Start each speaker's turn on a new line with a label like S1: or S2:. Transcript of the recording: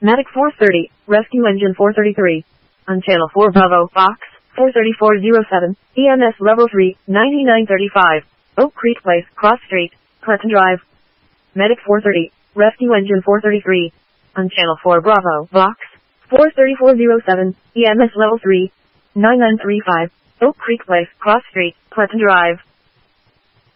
S1: Medic 430, Rescue Engine 433. On Channel 4 Bravo, Fox, 43407, EMS Level 3, 9935. Oak Creek Place, Cross Street, Clinton Drive. Medic 430, Rescue Engine 433. On Channel 4 Bravo, Vox, 43407, EMS Level 3, 9935. Oak Creek Place, Cross Street, Clinton Drive.